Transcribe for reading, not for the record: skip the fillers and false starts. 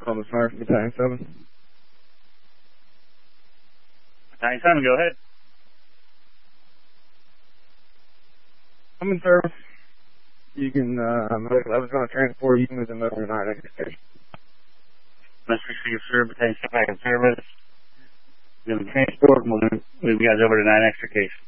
Columbus Fire from Battalion 7. Battalion 7, go ahead. I'm in service. You can, I was going to transport you to the middle of the night extra station. Message for you, sir. Battalion 7 back in service. We're going to transport and we'll move you guys over to 9 extra case.